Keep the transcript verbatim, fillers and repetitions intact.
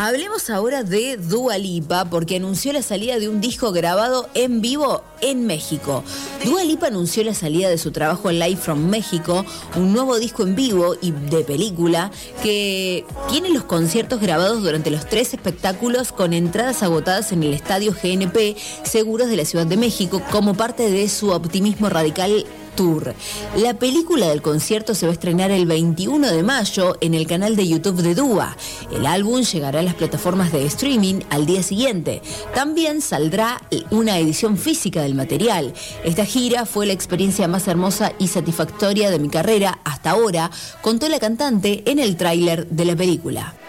Hablemos ahora de Dua Lipa, porque anunció la salida de un disco grabado en vivo en México. Dua Lipa anunció la salida de su trabajo en Live from México, un nuevo disco en vivo y de película que tiene los conciertos grabados durante los tres espectáculos con entradas agotadas en el Estadio G N P Seguros de la Ciudad de México como parte de su Optimismo Radical Tour. La película del concierto se va a estrenar el veintiuno de mayo en el canal de YouTube de Dua. El álbum llegará a las plataformas de streaming al día siguiente. También saldrá una edición física del material. Esta gira fue la experiencia más hermosa y satisfactoria de mi carrera hasta ahora, contó la cantante en el tráiler de la película.